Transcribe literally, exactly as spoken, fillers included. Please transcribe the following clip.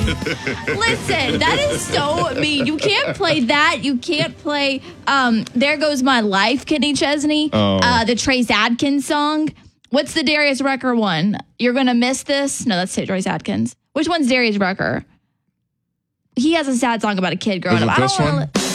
Listen, that is so mean. You can't play that. You can't play um, There Goes My Life, Kenny Chesney. Oh. Uh, the Trace Adkins song. What's the Darius Rucker one? You're going to miss this? No, that's Trace Adkins. Which one's Darius Rucker? He has a sad song about a kid growing Is it up. I this don't wanna one? li-